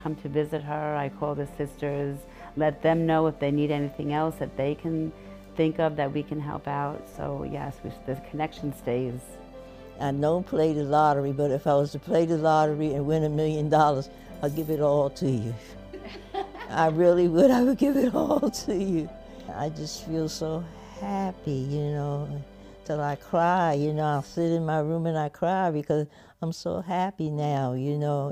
Come to visit her. I call the sisters, let them know if they need anything else that they can think of that we can help out. So yes, the connection stays. I don't play the lottery, but if I was to play the lottery and win $1 million, I'd give it all to you. I really would. I would give it all to you. I just feel so happy, till I cry. I'll sit in my room and I cry because I'm so happy now,